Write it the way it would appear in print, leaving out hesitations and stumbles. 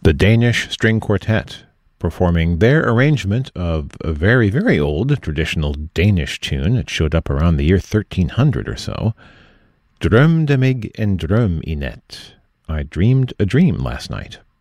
The Danish String Quartet, performing their arrangement of a very, very old traditional Danish tune. It showed up around the year 1300 or so. Drømte mig en drøm i nat. I dreamed a dream last night.